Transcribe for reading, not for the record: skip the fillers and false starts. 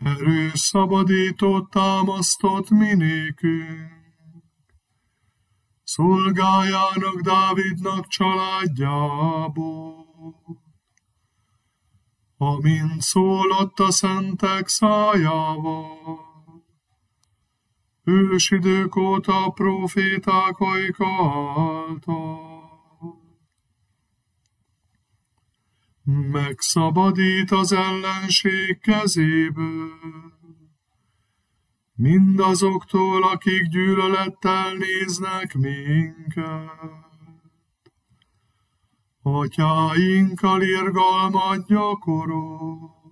erős szabadítót támasztott minékünk. Szolgájának Dávidnak családjából. Amint szólott a szentek szájával, ősidők óta a próféták ajka által. Megszabadít az ellenség kezéből, mindazoktól, akik gyűlölettel néznek minket. Atyáinkkal irgalmat gyakorol,